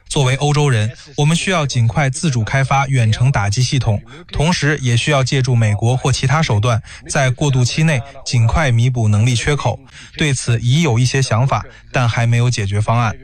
作为欧洲人，我们需要尽快自主开发远程打击系统，同时也需要借助美国或其他手段，在过渡期内尽快弥补能力缺口。对此已有一些想法，但还没有解决方案。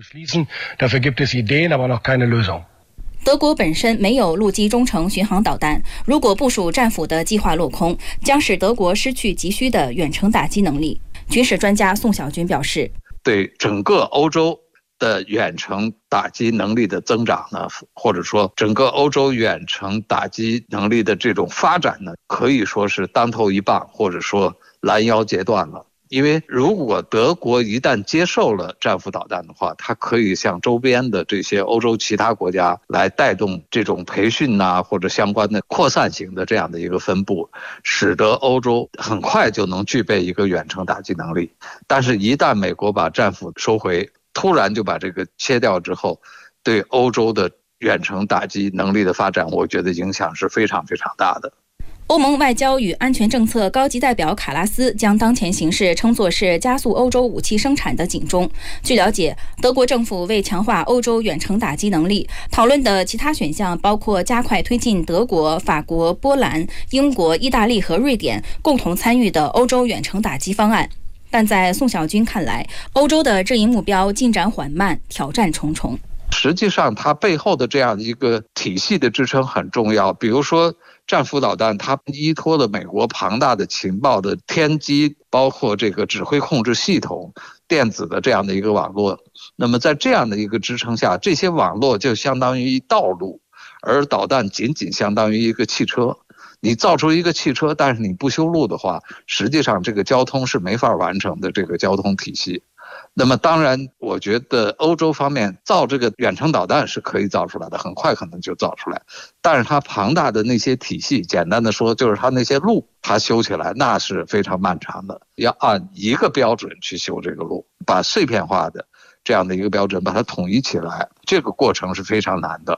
德国本身没有陆基中程巡航导弹，如果部署战斧的计划落空，将使德国失去急需的远程打击能力。军事专家宋小军表示， 对整个欧洲的远程打击能力的增长呢，或者说整个欧洲远程打击能力的这种发展呢，可以说是当头一棒，或者说拦腰截断了。因为如果德国一旦接受了战斧导弹的话，它可以向周边的这些欧洲其他国家来带动这种培训或者相关的扩散型的这样的一个分布，使得欧洲很快就能具备一个远程打击能力。但是一旦美国把战斧收回，突然就把这个切掉之后，对欧洲的远程打击能力的发展，我觉得影响是非常非常大的。 欧盟外交与安全政策高级代表卡拉斯将当前形势称作是加速欧洲武器生产的警钟。据了解，德国政府为强化欧洲远程打击能力，讨论的其他选项包括加快推进德国、法国、波兰、英国、意大利和瑞典共同参与的欧洲远程打击方案。但在宋小军看来，欧洲的这一目标进展缓慢，挑战重重。 实际上它背后的这样一个体系的支撑很重要，比如说战斧导弹，它依托了美国庞大的情报的天机，包括这个指挥控制系统、电子的这样的一个网络。那么在这样的一个支撑下，这些网络就相当于道路，而导弹仅仅相当于一个汽车。你造出一个汽车，但是你不修路的话，实际上这个交通是没法完成的，这个交通体系。那么当然我觉得欧洲方面造这个远程导弹是可以造出来的，很快可能就造出来，但是它庞大的那些体系，简单的说就是它那些路，它修起来那是非常漫长的，要按一个标准去修这个路，把碎片化的这样的一个标准把它统一起来，这个过程是非常难的。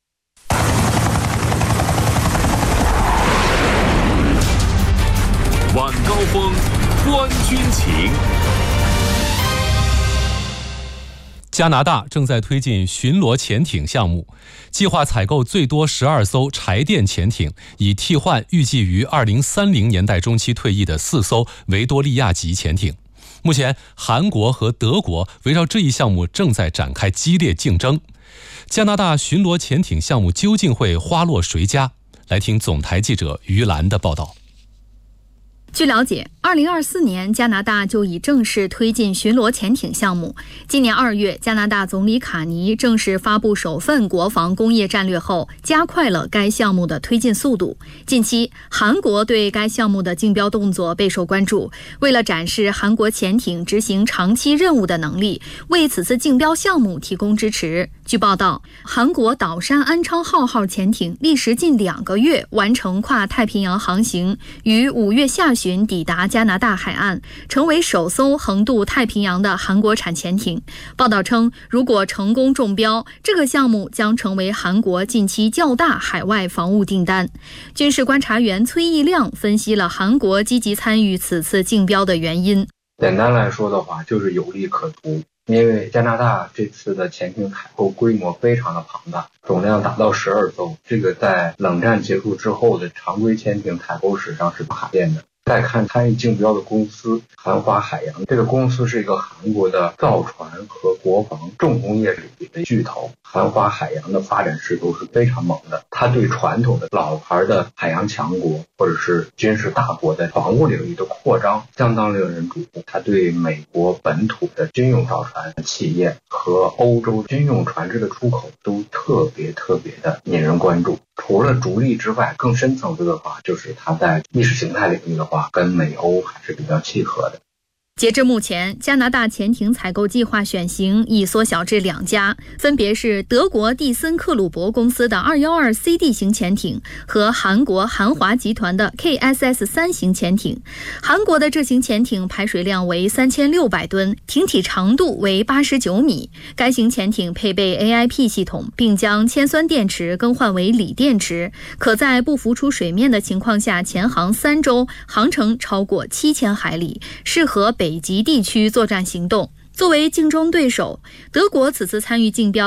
晚高峰，观军情。 加拿大正在推进巡逻潜艇项目，计划采购最多12艘柴电潜艇，以替换预计于2030年代中期退役的4艘维多利亚级潜艇。目前，韩国和德国围绕这一项目正在展开激烈竞争。加拿大巡逻潜艇项目究竟会花落谁家？来听总台记者于兰的报道。 据了解，2024年加拿大就已正式推进巡逻潜艇项目。今年2月，加拿大总理卡尼正式发布首份国防工业战略后，加快了该项目的推进速度。近期，韩国对该项目的竞标动作备受关注。为了展示韩国潜艇执行长期任务的能力，为此次竞标项目提供支持。据报道，韩国岛山安昌号潜艇历时近2个月完成跨太平洋航行，于5月下旬抵达加拿大海岸，成为首艘横渡太平洋的韩国产潜艇。报道称，如果成功中标，这个项目将成为韩国近期较大海外防务订单。军事观察员崔义亮分析了韩国积极参与此次竞标的原因。 简单来说的话，就是有利可图。因为加拿大这次的潜艇采购规模非常的庞大，总量达到12艘，这个在冷战结束之后的常规潜艇采购史上是不罕见的。再看参与竞标的公司韩华海洋，这个公司是一个韩国的造船和国防重工业领域的巨头。韩华海洋的发展势头是非常猛的，它对传统的老牌的海洋强国或者是军事大国的防务领域的扩张相当令人瞩目。它对美国本土的军用造船企业和欧洲军用船只的出口都特别的引人关注。除了逐利之外，更深层次的话，就是它在意识形态领域的话，跟美欧还是比较契合的。 截至目前，加拿大潜艇采购计划选型已缩小至2家，分别是德国蒂森克虏伯公司的212CD 型潜艇和韩国韩华集团的 KSS3 型潜艇。韩国的这型潜艇排水量为3600吨，艇体长度为89米。该型潜艇配备 AIP 系统，并将铅酸电池更换为锂电池，可在不浮出水面的情况下潜航3周，航程超过7000海里，适合北极地区作战行动。作为竞争对手，德国此次参与竞标